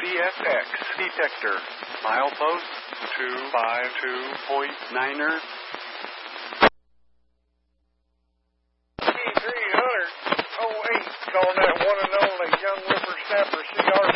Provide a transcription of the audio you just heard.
CSX detector. Milepost 252.9er. P300 08, calling that one and only young whippersnapper CR